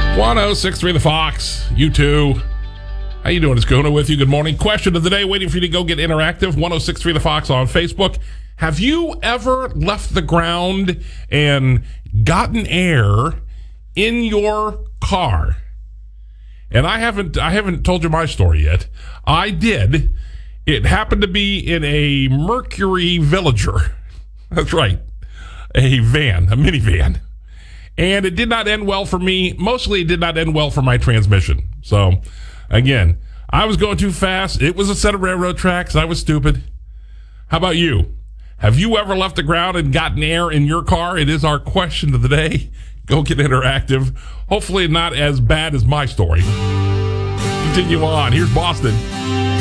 1063 The Fox. You too. How you doing? It's Kahuna with you. Good morning. Question of the day, waiting for you to go get interactive. 1063 The Fox on Facebook. Have you ever left the ground and gotten air in your car? And I haven't told you my story yet. I did. It happened to be in a Mercury Villager. That's right. A minivan. And it did not end well for me. Mostly it did not end well for my transmission. So, again, I was going too fast. It was a set of railroad tracks. I was stupid. How about you? Have you ever left the ground and gotten air in your car? It is our question of the day. Go get interactive. Hopefully not as bad as my story. Continue on. Here's Boston.